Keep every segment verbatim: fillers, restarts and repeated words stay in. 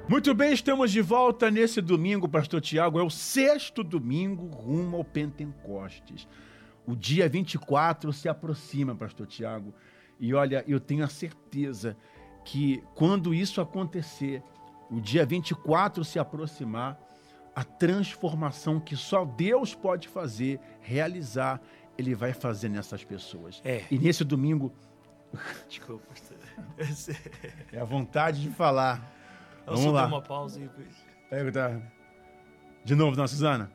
Muito bem, estamos de volta nesse domingo, pastor Tiago, é o sexto domingo rumo ao Pentecostes. O dia vinte e quatro se aproxima, pastor Tiago, e olha, eu tenho a certeza que quando isso acontecer, o dia vinte e quatro se aproximar, a transformação que só Deus pode fazer, realizar, Ele vai fazer nessas pessoas. É. E nesse domingo... Desculpa, pastor. É a vontade de falar. Eu Vamos só lá. dou uma pausa e depois... Pega, tá. De novo, dona Suzana.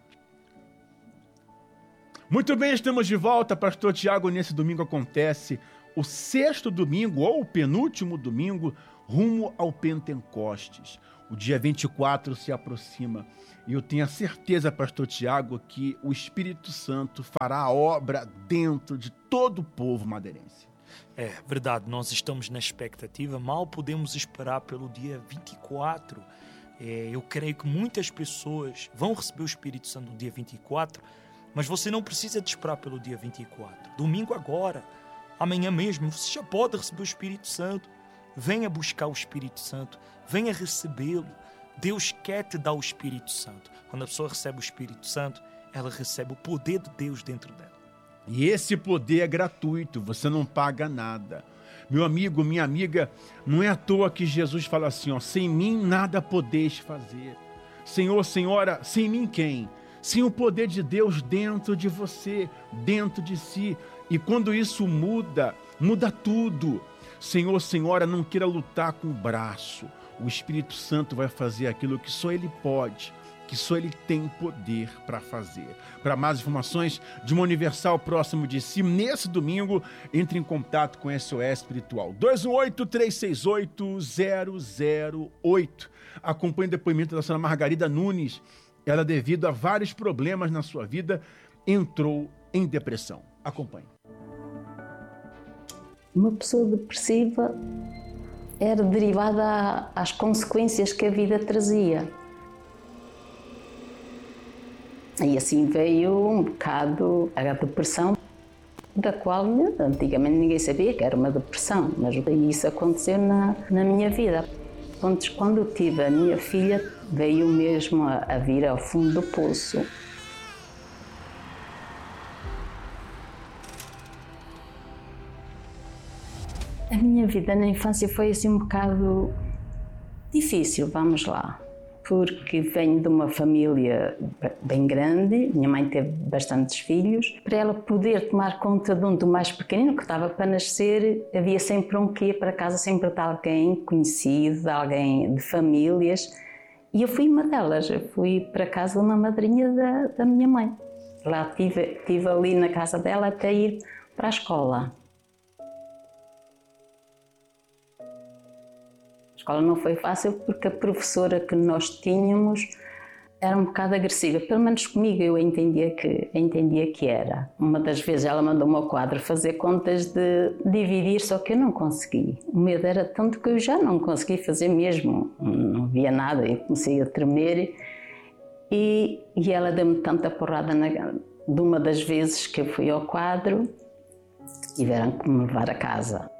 Muito bem, estamos de volta, pastor Tiago. Nesse domingo acontece o sexto domingo, ou o penúltimo domingo, rumo ao Pentecostes. O dia vinte e quatro se aproxima. E eu tenho a certeza, pastor Tiago, que o Espírito Santo fará a obra dentro de todo o povo madeirense. É verdade, nós estamos na expectativa, mal podemos esperar pelo dia vinte e quatro. É, eu creio que muitas pessoas vão receber o Espírito Santo no dia vinte e quatro, mas você não precisa de esperar pelo dia vinte e quatro. Domingo agora, amanhã mesmo, você já pode receber o Espírito Santo. Venha buscar o Espírito Santo, venha recebê-lo. Deus quer te dar o Espírito Santo. Quando a pessoa recebe o Espírito Santo, ela recebe o poder de Deus dentro dela. E esse poder é gratuito, você não paga nada. Meu amigo, minha amiga, não é à toa que Jesus fala assim, ó, sem mim nada podeis fazer. Senhor, Senhora, sem mim quem? Sem o poder de Deus dentro de você, dentro de si. E quando isso muda, muda tudo. Senhor, Senhora, não queira lutar com o braço. O Espírito Santo vai fazer aquilo que só Ele pode, que só Ele tem poder para fazer. Para mais informações de uma Universal próximo de si, nesse domingo, entre em contato com S O S Espiritual. dois um oito, três seis oito, zero zero oito. Acompanhe o depoimento da senhora Margarida Nunes. Ela, devido a vários problemas na sua vida, entrou em depressão. Acompanhe. Uma pessoa depressiva era derivada às consequências que a vida trazia. E assim veio um bocado a depressão, da qual antigamente ninguém sabia que era uma depressão, mas isso aconteceu na, na minha vida. Quando tive a minha filha, veio mesmo a, a vir ao fundo do poço. A minha vida na infância foi assim um bocado difícil, vamos lá. Porque venho de uma família bem grande, minha mãe teve bastantes filhos. Para ela poder tomar conta de um do mais pequenino, que estava para nascer, havia sempre um que ia para casa, sempre de alguém conhecido, de alguém de famílias. E eu fui uma delas, eu fui para casa de uma madrinha da, da minha mãe. Lá estive, estive ali na casa dela até ir para a escola. A escola não foi fácil porque a professora que nós tínhamos era um bocado agressiva, pelo menos comigo eu entendia que, entendia que era. Uma das vezes ela mandou-me ao quadro fazer contas de dividir, só que eu não consegui. O medo era tanto que eu já não consegui fazer mesmo, não via nada, eu comecei a tremer e, e ela deu-me tanta porrada na, de uma das vezes que eu fui ao quadro, tiveram que me levar a casa.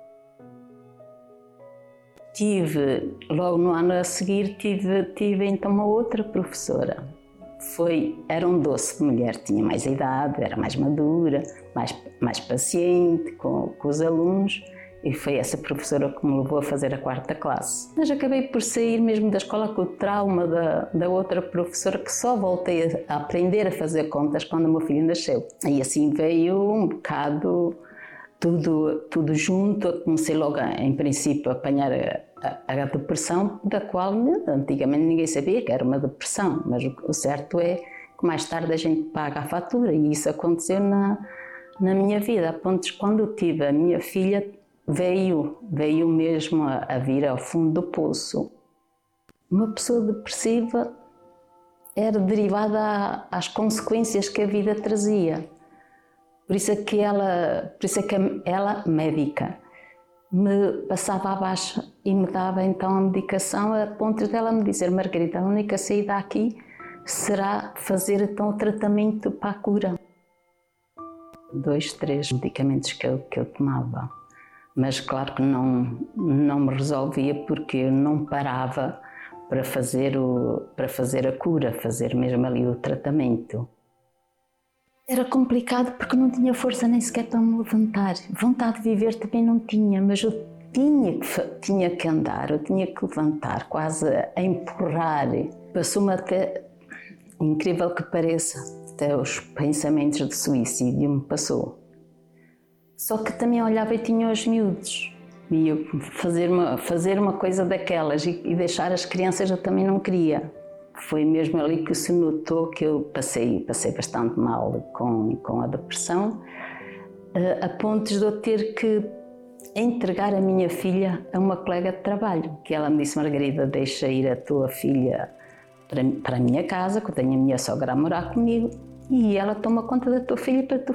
Tive, logo no ano a seguir, tive, tive então uma outra professora. Foi, era um doce de mulher, tinha mais idade, era mais madura, mais, mais paciente com, com os alunos, e foi essa professora que me levou a fazer a quarta classe. Mas acabei por sair mesmo da escola com o trauma da, da outra professora, que só voltei a aprender a fazer contas quando o meu filho nasceu. E assim veio um bocado tudo, tudo junto. Comecei logo, em princípio, a apanhar a, a, a depressão, da qual antigamente ninguém sabia que era uma depressão, mas o, o certo é que mais tarde a gente paga a fatura, e isso aconteceu na, na minha vida. A ponto de quando eu tive a minha filha, veio, veio mesmo a, a vir ao fundo do poço. Uma pessoa depressiva era derivada às consequências que a vida trazia. Por isso é que ela, por isso é que ela, médica, me passava abaixo e me dava então a medicação, a ponto dela me dizer: Margarida, a única saída aqui será fazer então o tratamento para a cura. Dois, três medicamentos que eu, que eu tomava. Mas claro que não, não me resolvia, porque eu não parava, para fazer, o, para fazer a cura, fazer mesmo ali o tratamento. Era complicado porque não tinha força nem sequer para me levantar. Vontade de viver também não tinha, mas eu tinha que, tinha que andar, eu tinha que levantar, quase a empurrar. Passou-me até, incrível que pareça, até os pensamentos de suicídio me passou. Só que também olhava e tinha os miúdos. E eu fazer uma, fazer uma coisa daquelas e, e deixar as crianças eu também não queria. Foi mesmo ali que se notou que eu passei, passei bastante mal com, com a depressão, a, a pontos de eu ter que entregar a minha filha a uma colega de trabalho, que ela me disse: Margarida, deixa ir a tua filha para, para a minha casa, que eu tenho a minha sogra a morar comigo, e ela toma conta da tua filha para tu